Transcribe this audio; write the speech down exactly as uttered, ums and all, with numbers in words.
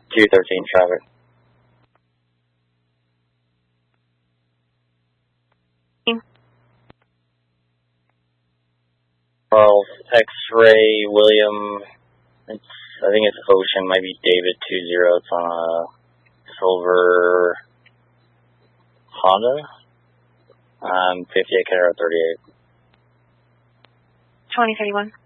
two thirteen traffic. twelve X-ray William, it's, I think it's Ocean, might be David two zero, it's on a silver Honda, um, fifty-eight K R thirty-eight. twenty thirty-one.